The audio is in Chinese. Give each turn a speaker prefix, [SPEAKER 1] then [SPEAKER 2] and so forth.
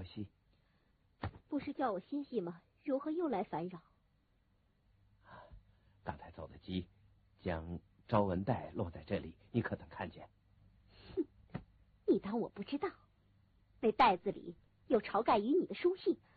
[SPEAKER 1] 好戏？
[SPEAKER 2] 不是叫我歇息吗？如何又来烦扰？
[SPEAKER 1] 刚才走的鸡将招文袋落在这里，你可曾看见？
[SPEAKER 2] 哼，你当我不知道？那袋子里有晁盖与你的书信，